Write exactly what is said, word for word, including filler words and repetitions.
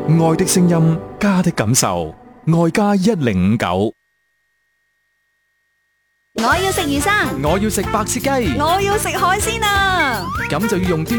愛的聲音，家的感受，愛家一零五九。 我要食魚生， 我要食白切雞， 我要食海鮮啊！ 咁就要用